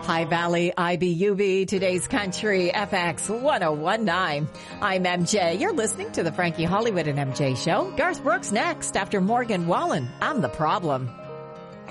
High Valley, IBUB, today's country, FX 1019. I'm MJ. You're listening to the Frankie Hollywood and MJ show. Garth Brooks next after Morgan Wallen. I'm the Problem.